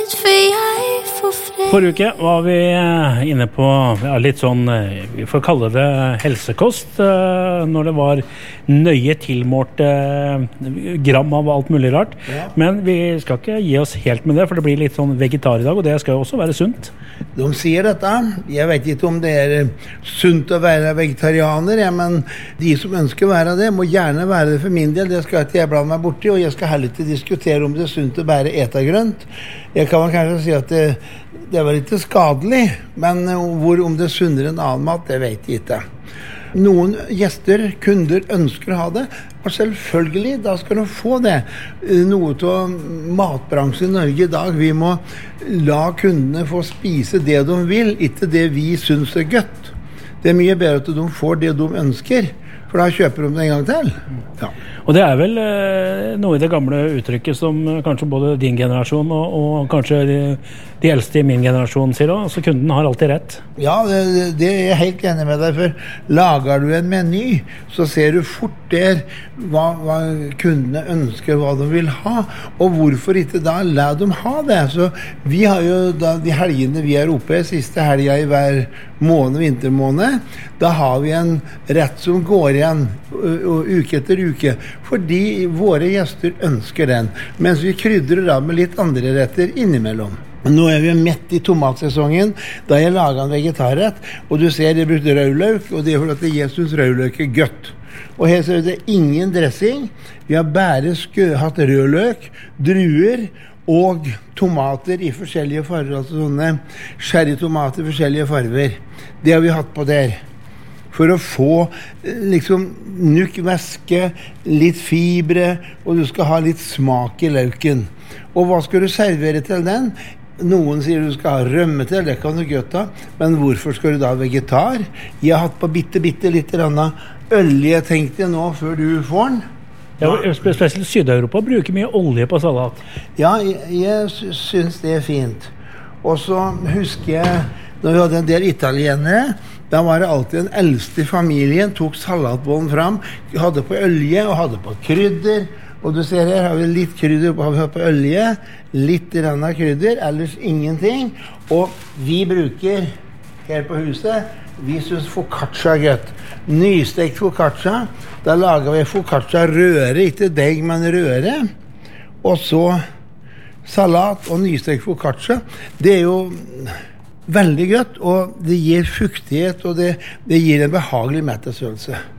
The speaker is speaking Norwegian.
Forrige uke var vi inne på litt sånn, vi får kalle det helsekost, når det var nøye tilmålte gram av alt mulig rart. Ja. Men vi skal ikke gi oss helt med det, for det blir litt sånn vegetar i dag, og det skal jo også være sunt. De sier dette. Jeg vet ikke om det sunt å være vegetarianer, men de som ønsker å være det, må gjerne være det for min del. Det skal ikke jeg blande meg borti, og jeg skal heller ikke diskutere om det sunt å bare ete grønt. Jeg kan kanskje si at det var ikke skadelig, men om det er sunnere enn annen mat, det vet jeg ikke. Noen gjester, kunder, ønsker å ha det, og selvfølgelig, da skal de få det. Noe av matbransjen i Norge i dag, vi må la kundene få spise det de vil, ikke det vi synes er godt. Det er mye bedre at de får det de ønsker, for da kjøper de det en gang til. Ja. Og det er vel noe i det gamle uttrykket som kanskje både din generasjon og kanskje de eldste i min generasjon sier også, altså kunden har alltid rett. Ja, det er jeg helt enig med deg, for lager du en meny, så ser du fort der hva kundene ønsker, hva de vil ha, og hvorfor ikke da la dem ha det. Så vi har jo da de helgene vi er oppe, siste helga i hver måned, vintermåned, da har vi en rett som går igjen uke etter uke, fordi våre gjester ønsker den, mens vi krydrer da med litt andre retter innimellom. Nå er vi midt i tomatsesongen, da jeg laget en vegetarrett, og du ser jeg brukte rødløk, og det er fordi jeg synes rødløk er godt. Og her ser det ingen dressing, vi har bare hatt rødløk, druer og tomater i forskjellige farger, altså sånne sherrytomater i forskjellige farger. Det har vi hatt på der. For å få liksom nuk væske, litt fibre, og du skal ha litt smak i løken. Og hva skal du servere til den? Noen sier du skal ha rømme til, det kan du godt ha, men hvorfor skal du da ha vegetar? Jeg har hatt på bitte litt olje, tenkte jeg nå, før du får den. Ja, spesielt Syd-Europa bruker mye olje på salat. Ja, jeg synes det er fint. Og så husker jeg, når vi hadde en del italienere, da var det alltid den eldste i familien, tok salatbollen fram, hadde på olje og hadde på krydder, og du ser her har vi litt krydder på olje, litt av krydder, ellers ingenting, og vi bruker her på huset, vi synes focaccia er godt. Nystekt focaccia, da lager vi focaccia røre, ikke deg, men røre, og så salat og nystekt focaccia, det er jo veldig godt, og det gir fuktighet, og det gir en behagelig mettefølelse.